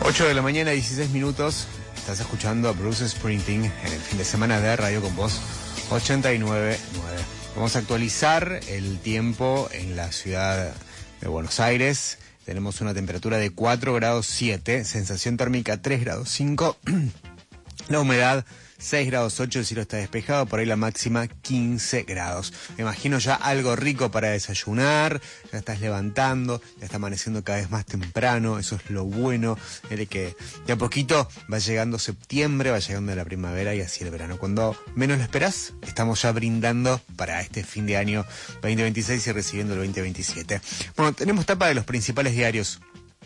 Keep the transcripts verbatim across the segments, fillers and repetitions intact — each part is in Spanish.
ocho de la mañana, dieciséis minutos. Estás escuchando a Bruce Springsteen en el fin de semana de Radio con Voz ochenta y nueve punto nueve. Vamos a actualizar el tiempo en la ciudad de Buenos Aires. Tenemos una temperatura de cuatro grados siete, sensación térmica tres grados cinco, la humedad seis grados ocho, el cielo está despejado, por ahí la máxima quince grados. Me imagino ya algo rico para desayunar, ya estás levantando, ya está amaneciendo cada vez más temprano, eso es lo bueno, de que de a poquito va llegando septiembre, va llegando la primavera y así el verano. Cuando menos lo esperás, estamos ya brindando para este fin de año veinte veintiséis y recibiendo el veinte veintisiete. Bueno, tenemos tapa de los principales diarios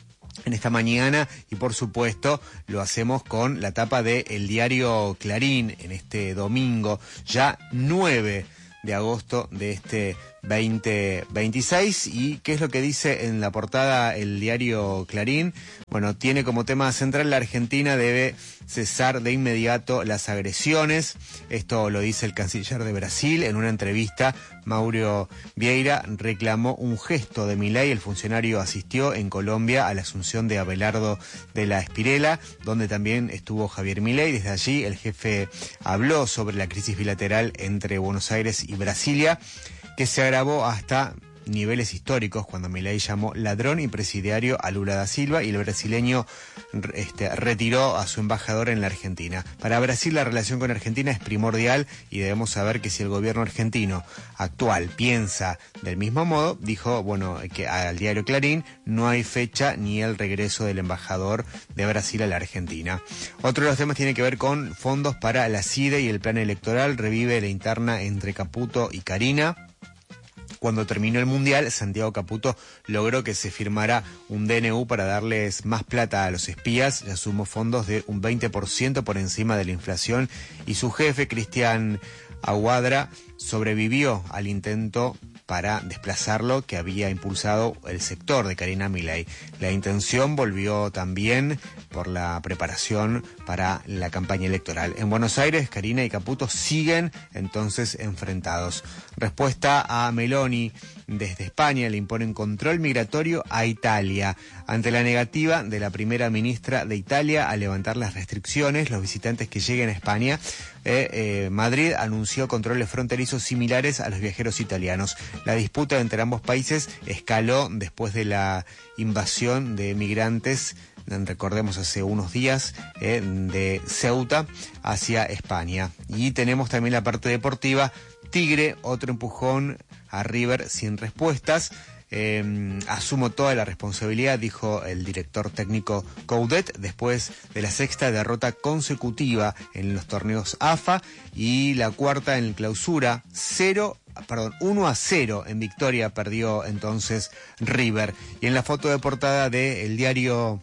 en esta mañana y por supuesto lo hacemos con la tapa de el diario Clarín en este domingo, ya nueve de agosto de este veinte veintiséis. ¿Y qué es lo que dice en la portada el diario Clarín? Bueno, tiene como tema central: la Argentina debe cesar de inmediato las agresiones. Esto lo dice el canciller de Brasil. En una entrevista, Mauro Vieira reclamó un gesto de Milei. El funcionario asistió en Colombia a la asunción de Abelardo de la Espriella, donde también estuvo Javier Milei. Desde allí el jefe habló sobre la crisis bilateral entre Buenos Aires y Brasilia, que se agravó hasta niveles históricos cuando Milei llamó ladrón y presidiario a Lula da Silva y el brasileño este, retiró a su embajador en la Argentina. Para Brasil la relación con Argentina es primordial y debemos saber que si el gobierno argentino actual piensa del mismo modo, dijo, bueno, que al diario Clarín, no hay fecha ni el regreso del embajador de Brasil a la Argentina. Otro de los temas tiene que ver con fondos para la C I D E y el plan electoral. Revive la interna entre Caputo y Carina. Cuando terminó el Mundial, Santiago Caputo logró que se firmara un D N U para darles más plata a los espías. Ya sumó fondos de un veinte por ciento por encima de la inflación y su jefe, Cristian Aguadra, sobrevivió al intento para desplazarlo que había impulsado el sector de Karina Milei. La intención volvió también por la preparación para la campaña electoral. En Buenos Aires, Karina y Caputo siguen entonces enfrentados. Respuesta a Meloni desde España: le imponen control migratorio a Italia. Ante la negativa de la primera ministra de Italia a levantar las restricciones, los visitantes que lleguen a España, eh, eh, Madrid anunció controles fronterizos similares a los viajeros italianos. La disputa entre ambos países escaló después de la invasión de migrantes, recordemos hace unos días, eh, de Ceuta hacia España. Y tenemos también la parte deportiva: Tigre, otro empujón a River sin respuestas. Eh, asumo toda la responsabilidad, dijo el director técnico Coudet, después de la sexta derrota consecutiva en los torneos A F A y la cuarta en el Clausura. Cero Perdón, uno a cero en victoria perdió entonces River. Y en la foto de portada del diario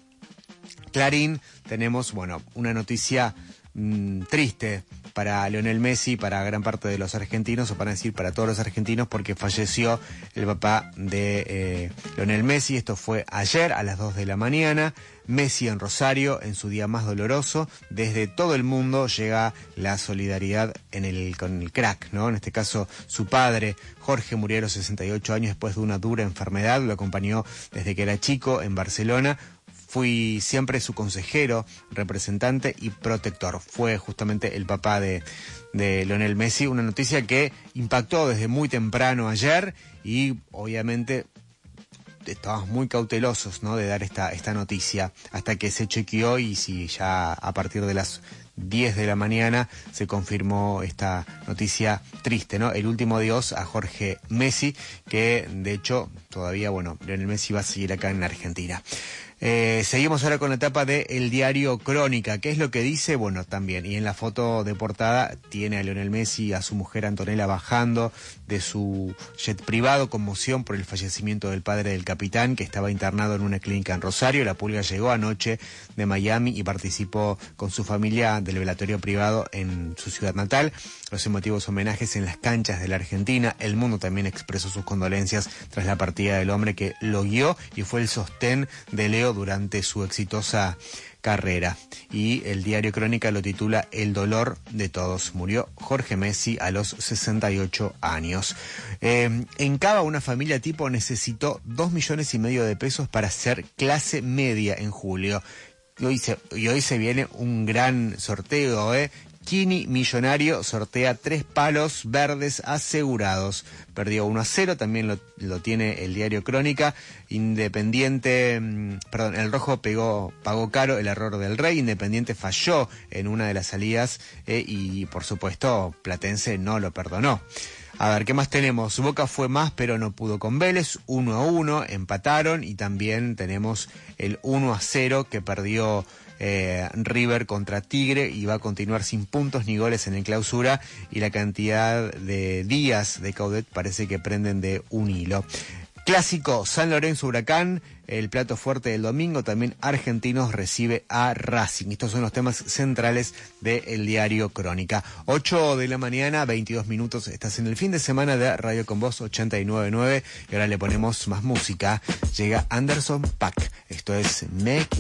Clarín tenemos, bueno, una noticia mmm, triste para Lionel Messi, para gran parte de los argentinos, o para decir para todos los argentinos, porque falleció el papá de eh, Lionel Messi. Esto fue ayer a las dos de la mañana. Messi en Rosario, en su día más doloroso. Desde todo el mundo llega la solidaridad en el, con el crack, ¿no? En este caso, su padre, Jorge, murió a los sesenta y ocho años después de una dura enfermedad. Lo acompañó desde que era chico en Barcelona. Fui siempre su consejero, representante y protector. Fue justamente el papá de, de Lionel Messi. Una noticia que impactó desde muy temprano ayer y obviamente estábamos muy cautelosos, ¿no?, de dar esta, esta noticia hasta que se chequeó y si ya a partir de las diez de la mañana se confirmó esta noticia triste, ¿no? El último adiós a Jorge Messi, que de hecho todavía, bueno, Lionel Messi va a seguir acá en la Argentina. Eh, seguimos ahora con la etapa de El Diario Crónica. ¿Qué es lo que dice? Bueno, también, y en la foto de portada tiene a Lionel Messi y a su mujer Antonella bajando de su jet privado, conmoción por el fallecimiento del padre del capitán, que estaba internado en una clínica en Rosario. La Pulga llegó anoche de Miami y participó con su familia del velatorio privado en su ciudad natal. Los emotivos homenajes en las canchas de la Argentina. El mundo también expresó sus condolencias tras la partida del hombre que lo guió y fue el sostén de Leo durante su exitosa carrera. Y el Diario Crónica lo titula El dolor de todos. Murió Jorge Messi a los sesenta y ocho años. Eh, en Cava, una familia tipo necesitó dos millones y medio de pesos para ser clase media en julio. Y hoy se, y hoy se viene un gran sorteo, ¿eh? Kini Millonario sortea tres palos verdes asegurados. Perdió uno a cero, también lo, lo tiene el diario Crónica. Independiente, perdón, el Rojo pegó, pagó caro el error del Rey. Independiente falló en una de las salidas eh, y, por supuesto, Platense no lo perdonó. A ver, ¿qué más tenemos? Boca fue más, pero no pudo con Vélez, uno a uno, empataron, y también tenemos el uno a cero que perdió eh, River contra Tigre, y va a continuar sin puntos ni goles en el Clausura, y la cantidad de días de Caudet parece que prenden de un hilo. Clásico, San Lorenzo Huracán, el plato fuerte del domingo, también Argentinos recibe a Racing. Estos son los temas centrales del diario Crónica. ocho de la mañana, veintidós minutos, estás en el fin de semana de Radio Con Vos ochenta y nueve punto nueve, y ahora le ponemos más música. Llega Anderson .Paak, esto es Make